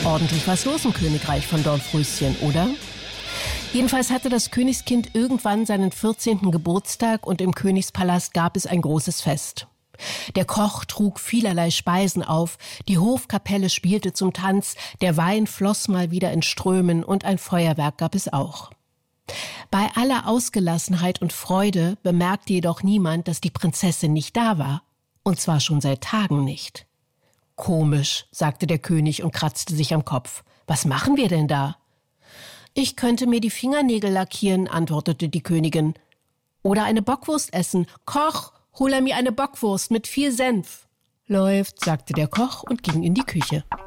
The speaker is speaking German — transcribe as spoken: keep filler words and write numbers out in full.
Ordentlich was los im Königreich von Dornröschen, oder? Jedenfalls hatte das Königskind irgendwann seinen vierzehnten Geburtstag und im Königspalast gab es ein großes Fest. Der Koch trug vielerlei Speisen auf, die Hofkapelle spielte zum Tanz, der Wein floss mal wieder in Strömen und ein Feuerwerk gab es auch. Bei aller Ausgelassenheit und Freude bemerkte jedoch niemand, dass die Prinzessin nicht da war. Und zwar schon seit Tagen nicht. »Komisch«, sagte der König und kratzte sich am Kopf. »Was machen wir denn da?« »Ich könnte mir die Fingernägel lackieren«, antwortete die Königin. »Oder eine Bockwurst essen. Koch, hol er mir eine Bockwurst mit viel Senf.« »Läuft«, sagte der Koch und ging in die Küche.